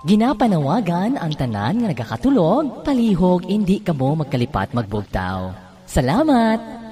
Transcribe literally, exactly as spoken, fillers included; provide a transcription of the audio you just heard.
Ginapanawagan ang tanan nga nagakatulog, palihog, hindi kamo magkalipat magbugtaw. Salamat!